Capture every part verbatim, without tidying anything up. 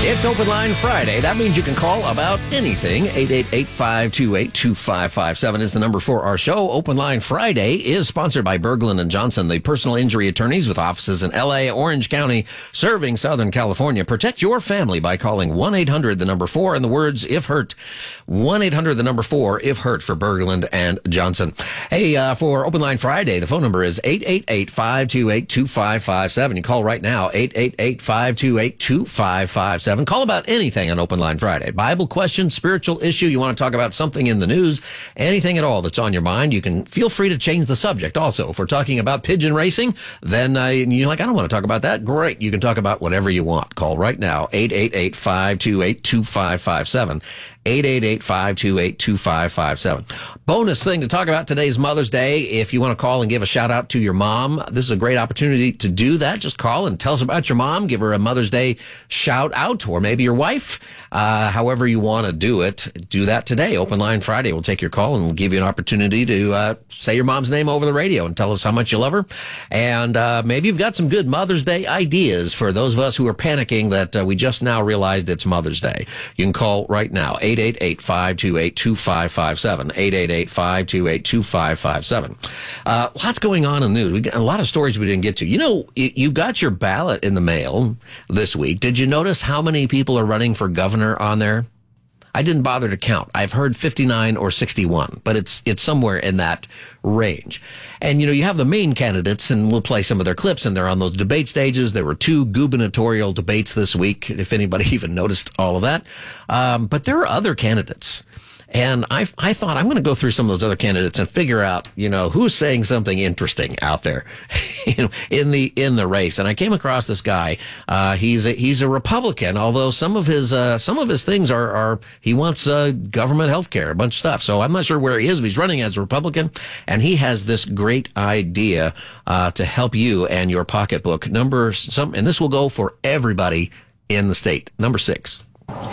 It's Open Line Friday. That means you can call about anything. eight eight eight, five two eight, two five five seven is the number for our show. Open Line Friday is sponsored by Berglund and Johnson, the personal injury attorneys with offices in L A, Orange County, serving Southern California. Protect your family by calling one eight hundred, the number four, and the words if hurt. one eight hundred, the number four, if hurt for Berglund and Johnson. Hey, uh, for Open Line Friday, the phone number is eight eight eight, five two eight, two five five seven. You call right now, eight eight eight, five two eight, two five five seven. Call about anything on Open Line Friday. Bible question, spiritual issue, you want to talk about something in the news, anything at all that's on your mind, you can feel free to change the subject. Also, if we're talking about pigeon racing, then uh, you're like, I don't want to talk about that. Great. You can talk about whatever you want. Call right now, eight eight eight, five two eight, two five five seven. eight eight eight, five two eight, two five five seven. Bonus thing to talk about today's Mother's Day. If you want to call and give a shout out to your mom, this is a great opportunity to do that. Just call and tell us about your mom. Give her a Mother's Day shout out, or maybe your wife. Uh, however you want to do it, do that today. Open Line Friday. We'll take your call and give you an opportunity to uh, say your mom's name over the radio and tell us how much you love her. And uh, maybe you've got some good Mother's Day ideas for those of us who are panicking that uh, we just now realized it's Mother's Day. You can call right now, eight eight eight, five two eight, two five five seven, eight eight eight, five two eight, two five five seven. Uh, lots going on in the news. We got a lot of stories we didn't get to. You know, you got your ballot in the mail this week. Did you notice how many people are running for governor on there? I didn't bother to count. I've heard fifty-nine or sixty-one, but it's it's somewhere in that range. And, you know, you have the main candidates, and we'll play some of their clips, and they're on those debate stages. There were two gubernatorial debates this week, if anybody even noticed all of that. Um, but there are other candidates. And I, I thought I'm going to go through some of those other candidates and figure out, you know, who's saying something interesting out there you know, in the in the race. And I came across this guy. Uh, he's a, he's a Republican, although some of his uh, some of his things are are he wants uh, government health care, a bunch of stuff. So I'm not sure where he is, but he's running as a Republican, and he has this great idea uh, to help you and your pocketbook. Number some, and this will go for everybody in the state. Number six.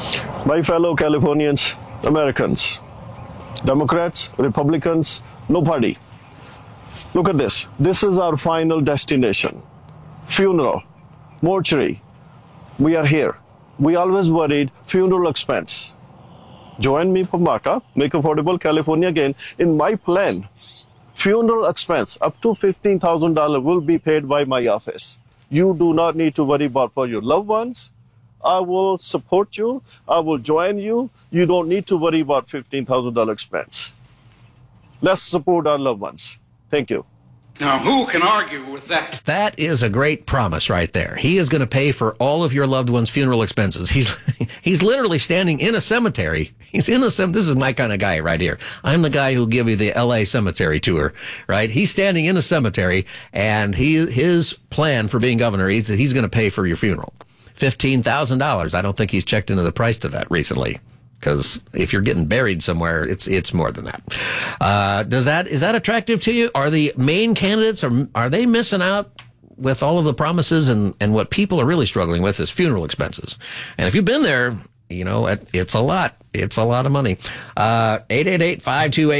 My fellow Californians, Americans, Democrats, Republicans, no party. Look at this. This is our final destination. Funeral, mortuary. We are here. We always worried funeral expense. Join me for MACA, Make Affordable California Again. In my plan, funeral expense up to fifteen thousand dollars will be paid by my office. You do not need to worry about for your loved ones. I will support you. I will join you. You don't need to worry about fifteen thousand dollars expense. Let's support our loved ones. Thank you. Now, who can argue with that? That is a great promise right there. He is going to pay for all of your loved ones' funeral expenses. He's he's literally standing in a cemetery. He's in the cemetery. This is my kind of guy right here. I'm the guy who'll give you the L A cemetery tour, right? He's standing in a cemetery, and he his plan for being governor, he's, he's going to pay for your funeral. fifteen thousand dollars. I don't think he's checked into the price to that recently, because if you're getting buried somewhere, it's it's more than that. Uh, does that is that attractive to you? Are the main candidates, are, are they missing out with all of the promises? And, and what people are really struggling with is funeral expenses. And if you've been there, you know, it, it's a lot. It's a lot of money. Uh, eight eight eight, five two eight